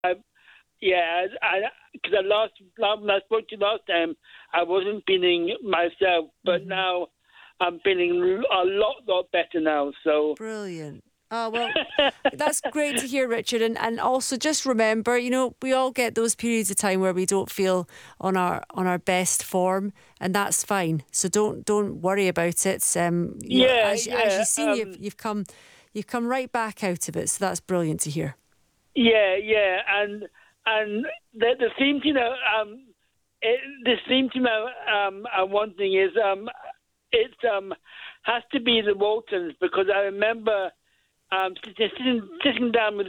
Yeah, because when I spoke to you last time, I wasn't feeling myself, but now I'm feeling a lot better now. So Brilliant. Oh, well, that's great to hear, Richard. And also just remember, we all get those periods of time where we don't feel on our best form, and that's fine. So don't worry about it. yeah, As yeah, you seem, you've come right back out of it. So that's brilliant to hear. yeah, and the theme to the theme to I'm wanting is it has to be the Waltons, because I remember sitting down with